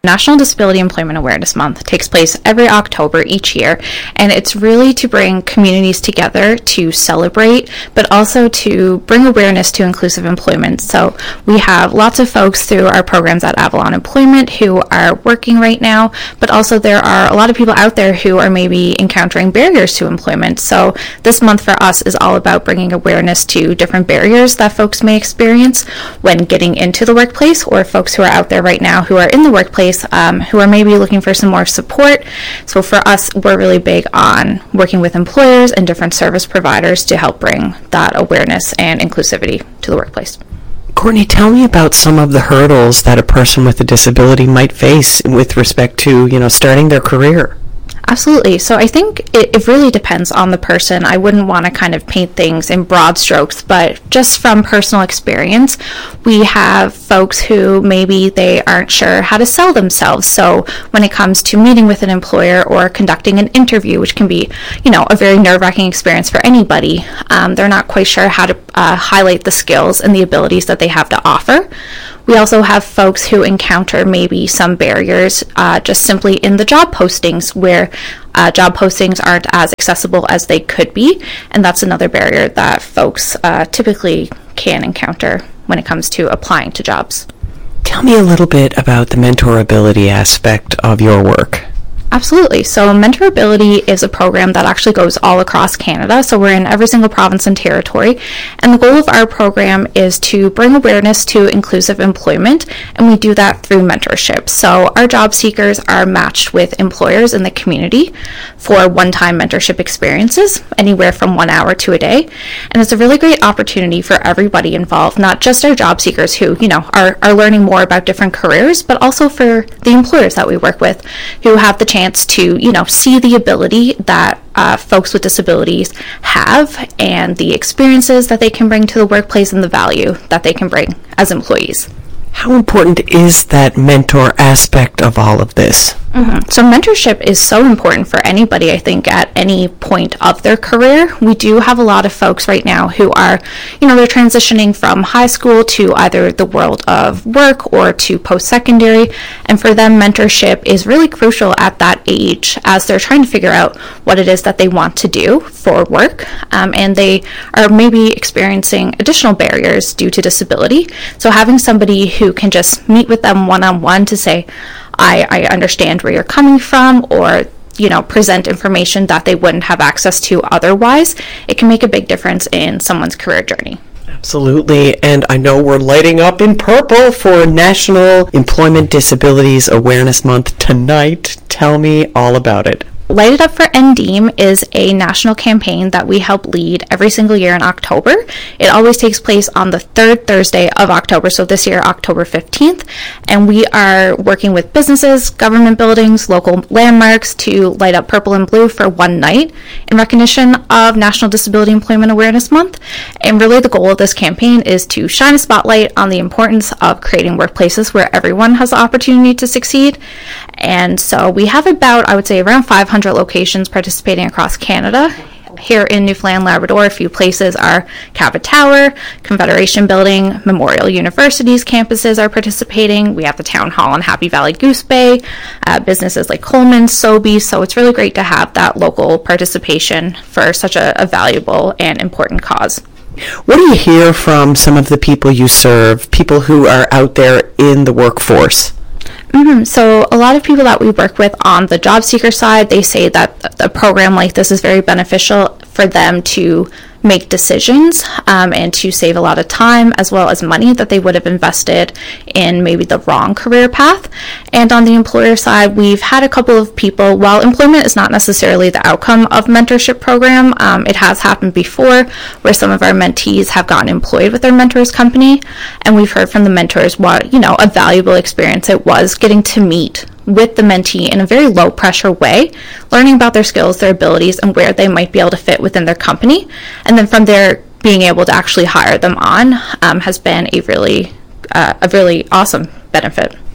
National Disability Employment Awareness Month takes place every October each year, and it's really to bring communities together to celebrate, but also to bring awareness to inclusive employment. So we have lots of folks through our programs at Avalon Employment who are working right now, but also there are a lot of people out there who are maybe encountering barriers to employment. So this month for us is all about bringing awareness to different barriers that folks may experience when getting into the workplace, or folks who are out there right now who are in the workplace Um, who are maybe looking for some more support. So for us, we're really big on working with employers and different service providers to help bring that awareness and inclusivity to the workplace. Courtney, tell me about some of the hurdles that a person with a disability might face with respect to, you know, starting their career. Absolutely. So I think it, it really depends on the person. I wouldn't want to kind of paint things in broad strokes, but just from personal experience, we have folks who maybe they aren't sure how to sell themselves. So when it comes to meeting with an employer or conducting an interview, which can be, you know, a very nerve-wracking experience for anybody, um, they're not quite sure how to uh, highlight the skills and the abilities that they have to offer. We also have folks who encounter maybe some barriers uh, just simply in the job postings, where uh, job postings aren't as accessible as they could be, and that's another barrier that folks uh, typically can encounter when it comes to applying to jobs. Tell me a little bit about the mentorability aspect of your work. Absolutely. So Mentorability is a program that actually goes all across Canada. So we're in every single province and territory. And the goal of our program is to bring awareness to inclusive employment. And we do that through mentorship. So our job seekers are matched with employers in the community for one-time mentorship experiences, anywhere from one hour to a day. And it's a really great opportunity for everybody involved, not just our job seekers who, you know, are, are learning more about different careers, but also for the employers that we work with who have the chance to, you know, see the ability that uh, folks with disabilities have and the experiences that they can bring to the workplace and the value that they can bring as employees. How important is that mentor aspect of all of this? Mm-hmm. So mentorship is so important for anybody, I think, at any point of their career. We do have a lot of folks right now who are, you know, they're transitioning from high school to either the world of work or to post-secondary. And for them, mentorship is really crucial at that age as they're trying to figure out what it is that they want to do for work. Um, and they are maybe experiencing additional barriers due to disability. So having somebody who can just meet with them one-on-one to say, I, I understand where you're coming from, or, you know, present information that they wouldn't have access to otherwise, it can make a big difference in someone's career journey. Absolutely, and I know we're lighting up in purple for National Employment Disabilities Awareness Month tonight. Tell me all about it. Light It Up for N D E A M is a national campaign that we help lead every single year in October. It always takes place on the third Thursday of October, so this year, October fifteenth, and we are working with businesses, government buildings, local landmarks to light up purple and blue for one night in recognition of National Disability Employment Awareness Month. And really the goal of this campaign is to shine a spotlight on the importance of creating workplaces where everyone has the opportunity to succeed. And so we have about, I would say, around five hundred locations participating across Canada. Here in Newfoundland, Labrador, a few places are Cabot Tower, Confederation Building, Memorial University's campuses are participating. We have the Town Hall in Happy Valley Goose Bay, uh, businesses like Coleman, Sobey. So it's really great to have that local participation for such a, a valuable and important cause. What do you hear from some of the people you serve, people who are out there in the workforce? Mm-hmm. So a lot of people that we work with on the job seeker side, they say that a program like this is very beneficial for them to make decisions um, and to save a lot of time as well as money that they would have invested in maybe the wrong career path. And on the employer side, we've had a couple of people, while employment is not necessarily the outcome of mentorship program, um, it has happened before where some of our mentees have gotten employed with their mentor's company, and we've heard from the mentors what, you know, a valuable experience it was getting to meet with the mentee in a very low pressure way, learning about their skills, their abilities, and where they might be able to fit within their company. And then from there, being able to actually hire them on um, has been a really, uh, a really awesome benefit.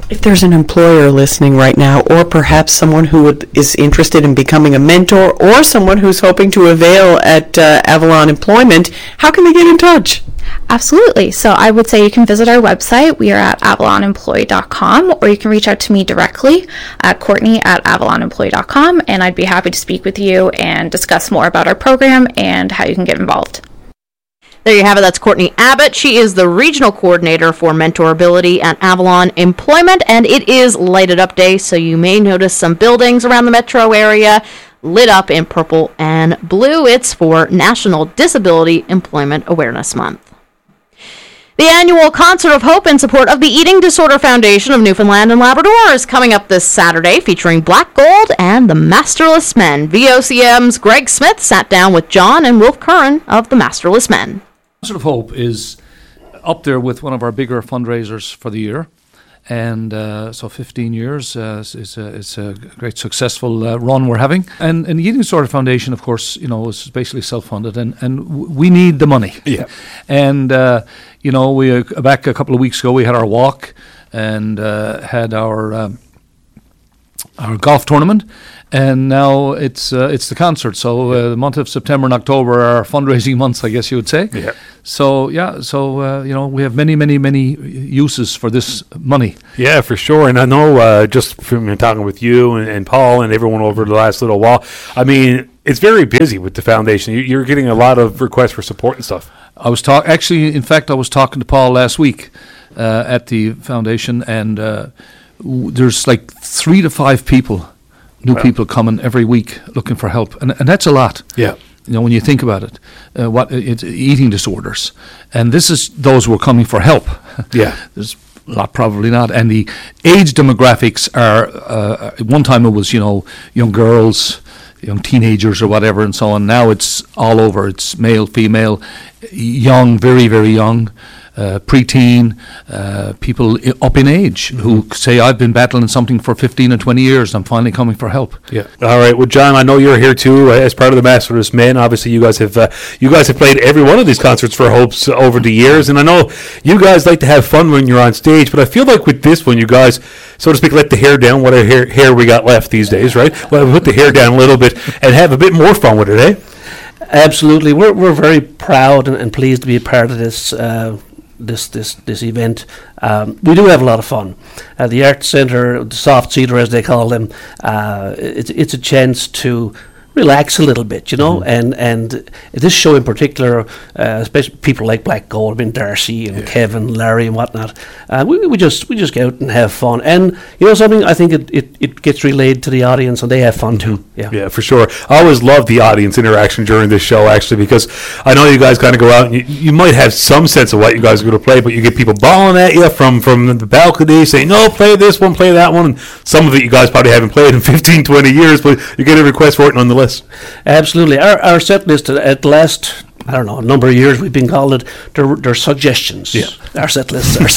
If there's an employer listening right now, or perhaps someone who would, is interested in becoming a mentor, or someone who's hoping to avail at uh, Avalon Employment, how can they get in touch? Absolutely. So I would say you can visit our website. We are at avalon employee dot com, or you can reach out to me directly at Courtney at avalon employee dot com, and I'd be happy to speak with you and discuss more about our program and how you can get involved. There you have it. That's Courtney Abbott. She is the Regional Coordinator for Mentorability at Avalon Employment, and it is Lighted Up Day, so you may notice some buildings around the metro area lit up in purple and blue. It's for National Disability Employment Awareness Month. The annual Concert of Hope in support of the Eating Disorder Foundation of Newfoundland and Labrador is coming up this Saturday, featuring Black Gold and the Masterless Men. V O C M's Greg Smith sat down with John and Wilf Curran of the Masterless Men. Concert of Hope is up there with one of our bigger fundraisers for the year. And uh, so fifteen years uh, is, a, is a great successful uh, run we're having. And, and the Eating Disorder Foundation, of course, you know, is basically self-funded, and, and w- we need the money. Yeah. And, uh, you know, we uh, back a couple of weeks ago, we had our walk and uh, had our um, our golf tournament. And now it's uh, it's the concert. So uh, the month of September and October are our fundraising months, I guess you would say. Yeah. So yeah, so uh, you know, we have many, many, many uses for this money. Yeah, for sure. And I know uh, just from talking with you and, and Paul and everyone over the last little while, I mean, it's very busy with the foundation. You- You're getting a lot of requests for support and stuff. I was talk actually, in fact, I was talking to Paul last week uh, at the foundation, and uh, w- there's like three to five people. New wow. people coming every week looking for help, and and that's a lot. Yeah, you know, when you think about it, uh, what it's eating disorders, and this is those who are coming for help. Yeah, there's a lot probably not, and the age demographics are. Uh, at one time it was you know young girls, young teenagers or whatever, and so on. Now it's all over. It's male, female, young, very very young. Uh, preteen, uh, people I- up in age mm-hmm. who say, I've been battling something for fifteen or twenty years, I'm finally coming for help. Yeah. All right. Well, John, I know you're here too uh, as part of the Masterless Men. Obviously, you guys have uh, you guys have played every one of these concerts for Hopes over the years, and I know you guys like to have fun when you're on stage, but I feel like with this one, you guys, so to speak, let the hair down, what hair, hair we got left these days, right? Well, put the hair down a little bit and have a bit more fun with it, eh? Absolutely. We're we're very proud and, and pleased to be a part of this uh, this this this event. Um, we do have a lot of fun. Uh, the Arts Centre, the Soft Cedar as they call them, uh, it's it's a chance to relax a little bit, you know, mm-hmm. and and this show in particular, uh, especially people like Black Gold, I mean Darcy and yeah. Kevin, Larry and whatnot, uh, we we just we just get out and have fun, and you know something, I think it, it, it gets relayed to the audience and they have fun too. Yeah, yeah, for sure. I always love the audience interaction during this show, actually, because I know you guys kind of go out and you, you might have some sense of what you guys are going to play, but you get people bawling at you from from the balcony saying, no, play this one, play that one, and some of it you guys probably haven't played in fifteen, twenty years, but you get a request for it nonetheless. Absolutely. Our our set list at last, I don't know, a number of years we've been called it, they're, they're suggestions. Yeah. Our set lists are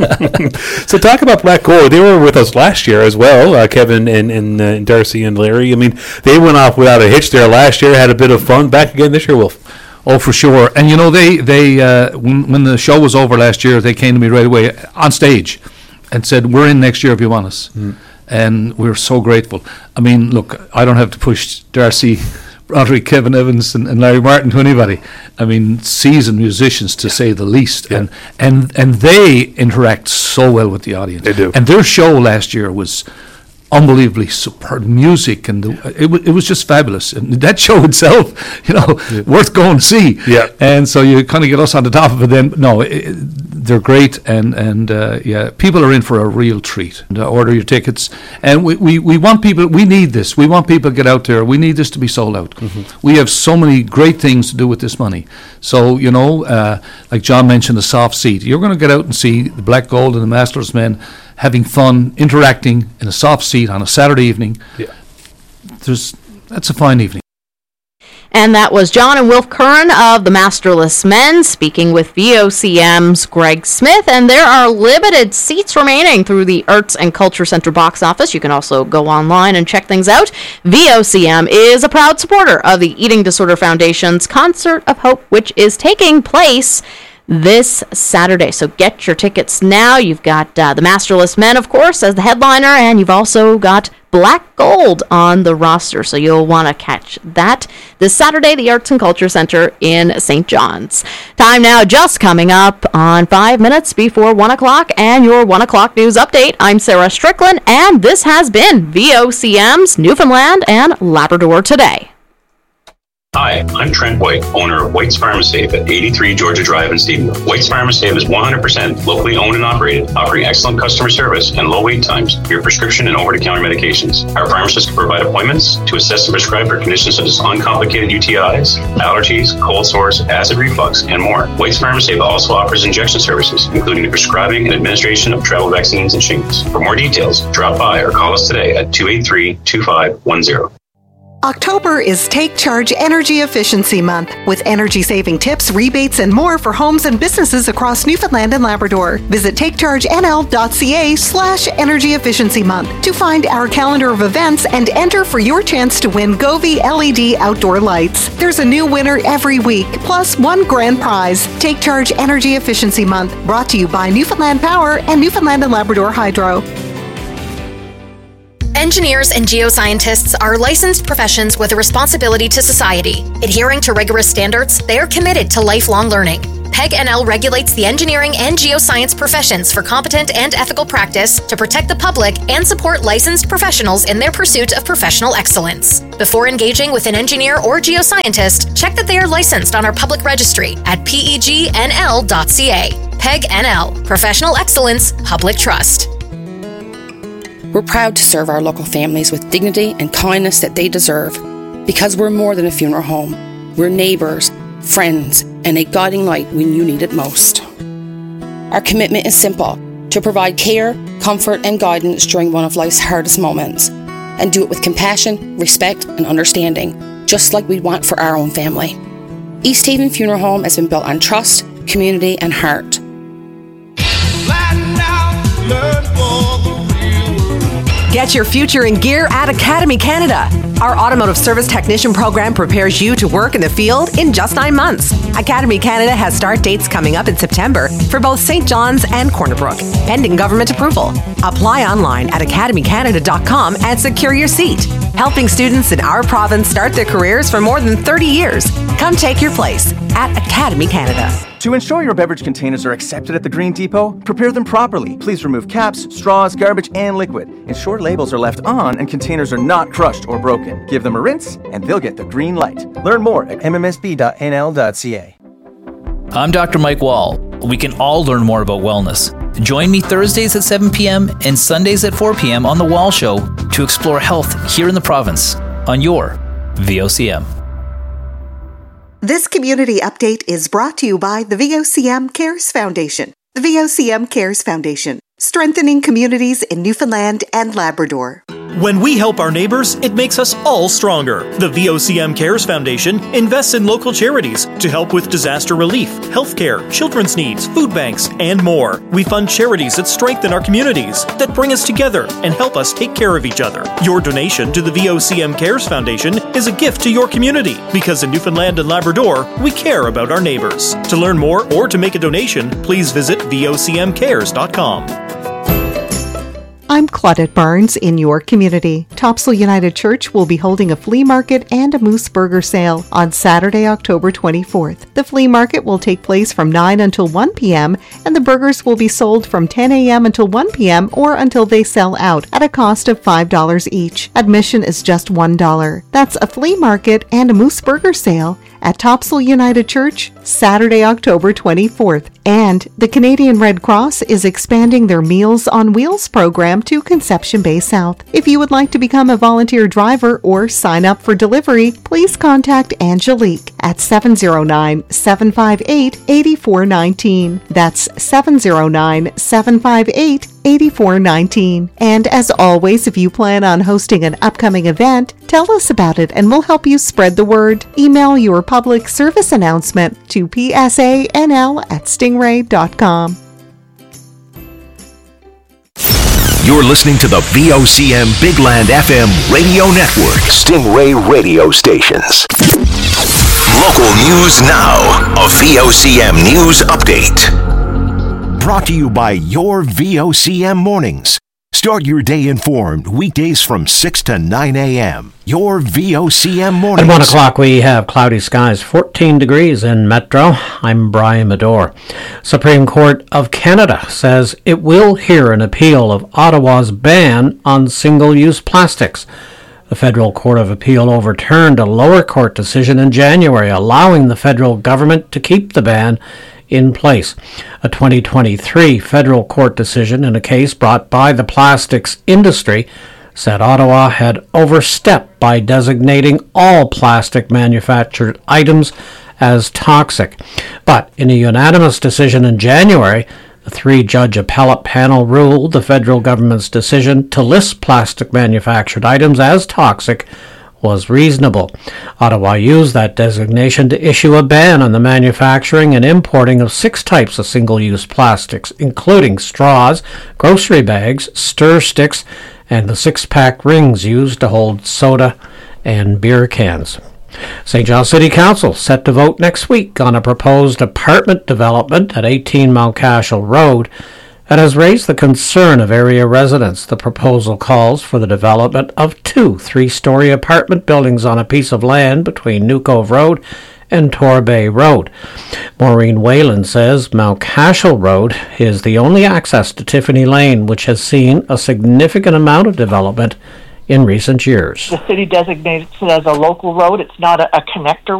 su- So talk about Black Gold. They were with us last year as well, uh, Kevin and, and, uh, and Darcy and Larry. I mean, they went off without a hitch there last year, had a bit of fun. Back again this year, Wilf. Oh, for sure. And, you know, they, they uh, when, when the show was over last year, they came to me right away on stage and said, we're in next year if you want us. Mm. And we're so grateful. I mean, look, I don't have to push Darcy, Roderick, Kevin Evans, and, and Larry Martin to anybody. I mean, seasoned musicians, to say the least. Yeah. And, and and they interact so well with the audience. They do. And their show last year was unbelievably superb music, and the, it, w- it was just fabulous. And that show itself, you know, yeah. worth going to see. Yeah. And so you kind of get us on the top of it then. No, it, they're great, and, and uh, yeah, people are in for a real treat. And, uh, order your tickets. And we, we, we want people, we need this. We want people to get out there. We need this to be sold out. Mm-hmm. We have so many great things to do with this money. So, you know, uh, like John mentioned, the soft seat. You're going to get out and see the Black Gold and the Masterless Men having fun, interacting in a soft seat on a Saturday evening. Yeah. There's that's a fine evening. And that was John and Wilf Curran of the Masterless Men speaking with V O C M's Greg Smith. And there are limited seats remaining through the Arts and Culture Center box office. You can also go online and check things out. V O C M is a proud supporter of the Eating Disorder Foundation's Concert of Hope, which is taking place this Saturday. So get your tickets now. You've got uh, the Masterless Men, of course, as the headliner, and you've also got Black Gold on the roster, so you'll want to catch that this Saturday, the Arts and Culture Center in Saint John's. Time now just coming up on five minutes before one o'clock, and your one o'clock news update. I'm Sarah Strickland, and this has been V O C M's Newfoundland and Labrador Today. Hi, I'm Trent White, owner of White's Pharmasafe at eighty-three Georgia Drive in Stephenville. White's Pharmasafe is one hundred percent locally owned and operated, offering excellent customer service and low wait times for your prescription and over-the-counter medications. Our pharmacists can provide appointments to assess and prescribe for conditions such as uncomplicated U T Is, allergies, cold sores, acid reflux, and more. White's Pharmasafe also offers injection services, including the prescribing and administration of travel vaccines and shingles. For more details, drop by or call us today at two eight three, two five one zero. October is Take Charge Energy Efficiency Month, with energy-saving tips, rebates, and more for homes and businesses across Newfoundland and Labrador. Visit takechargenl.ca slash energy efficiency month to find our calendar of events and enter for your chance to win Govee L E D outdoor lights. There's a new winner every week, plus one grand prize. Take Charge Energy Efficiency Month, brought to you by Newfoundland Power and Newfoundland and Labrador Hydro. Engineers and geoscientists are licensed professions with a responsibility to society. Adhering to rigorous standards, they are committed to lifelong learning. P E G N L regulates the engineering and geoscience professions for competent and ethical practice to protect the public and support licensed professionals in their pursuit of professional excellence. Before engaging with an engineer or geoscientist, check that they are licensed on our public registry at P E G N L dot C A. P E G N L, Professional Excellence, Public Trust. We're proud to serve our local families with dignity and kindness that they deserve, because we're more than a funeral home. We're neighbours, friends, and a guiding light when you need it most. Our commitment is simple: to provide care, comfort, and guidance during one of life's hardest moments, and do it with compassion, respect, and understanding, just like we'd want for our own family. East Haven Funeral Home has been built on trust, community, and heart. Get your future in gear at Academy Canada. Our automotive service technician program prepares you to work in the field in just nine months. Academy Canada has start dates coming up in September for both Saint John's and Corner Brook, pending government approval. Apply online at academy canada dot com and secure your seat. Helping students in our province start their careers for more than thirty years. Come take your place at Academy Canada. To ensure your beverage containers are accepted at the Green Depot, prepare them properly. Please remove caps, straws, garbage, and liquid. Ensure labels are left on and containers are not crushed or broken. Give them a rinse, and they'll get the green light. Learn more at m m s b dot n l dot c a. I'm Doctor Mike Wall. We can all learn more about wellness. Join me Thursdays at seven p.m. and Sundays at four p.m. on The Wall Show to explore health here in the province on your V O C M. This community update is brought to you by the V O C M Cares Foundation. The V O C M Cares Foundation, strengthening communities in Newfoundland and Labrador. When we help our neighbors, it makes us all stronger. The V O C M Cares Foundation invests in local charities to help with disaster relief, healthcare, children's needs, food banks, and more. We fund charities that strengthen our communities, that bring us together and help us take care of each other. Your donation to the V O C M Cares Foundation is a gift to your community, because in Newfoundland and Labrador, we care about our neighbors. To learn more or to make a donation, please visit v o c m cares dot com. I'm Claudette Barnes in your community. Topsail United Church will be holding a flea market and a moose burger sale on Saturday, October twenty-fourth. The flea market will take place from nine until one p.m. and the burgers will be sold from ten a.m. until one p.m. or until they sell out at a cost of five dollars each. Admission is just one dollar. That's a flea market and a moose burger sale at Topsail United Church, Saturday, October twenty-fourth. And the Canadian Red Cross is expanding their Meals on Wheels program to Conception Bay South. If you would like to become a volunteer driver or sign up for delivery, please contact Angelique at seven oh nine, seven five eight, eight four one nine. That's seven oh nine, seven five eight, eight four one nine. And as always, if you plan on hosting an upcoming event, tell us about it and we'll help you spread the word. Email your public service announcement to p s a n l at stingray dot com. You're listening to the V O C M Bigland F M radio network. Stingray radio stations. Local news now. A V O C M News Update. Brought to you by your V O C M Mornings. Start your day informed weekdays from six to nine a.m. Your V O C M Mornings. At one o'clock we have cloudy skies, fourteen degrees in Metro. I'm Brian Medore. Supreme Court of Canada says it will hear an appeal of Ottawa's ban on single-use plastics. The Federal Court of Appeal overturned a lower court decision in January, allowing the federal government to keep the ban in place. A twenty twenty-three federal court decision in a case brought by the plastics industry said Ottawa had overstepped by designating all plastic manufactured items as toxic. But in a unanimous decision in January, the three-judge appellate panel ruled the federal government's decision to list plastic manufactured items as toxic was reasonable. Ottawa used that designation to issue a ban on the manufacturing and importing of six types of single-use plastics, including straws, grocery bags, stir sticks, and the six-pack rings used to hold soda and beer cans. Saint John City Council set to vote next week on a proposed apartment development at eighteen Mount Cashel Road that has raised the concern of area residents. The proposal calls for the development of two three-story apartment buildings on a piece of land between New Cove Road and Torbay Road. Maureen Whalen says Mount Cashel Road is the only access to Tiffany Lane, which has seen a significant amount of development in recent years. The city designates it as a local road. It's not a, a connector